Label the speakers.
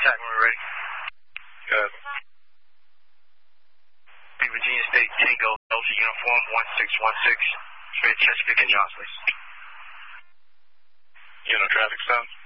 Speaker 1: contact when we're ready.
Speaker 2: Good.
Speaker 1: Virginia State Tango, Delta Uniform 1616, straight Chesapeake and Johns, please.
Speaker 2: Traffic stop.